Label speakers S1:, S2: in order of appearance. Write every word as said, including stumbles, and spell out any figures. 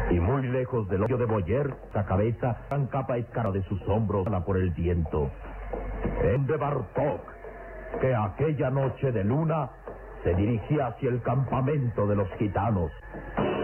S1: Y muy lejos del hoyo de Boyer, la cabeza, gran capa escara de sus hombros, por el viento. En de Bartók, que aquella noche de luna se dirigía hacia el campamento de los gitanos.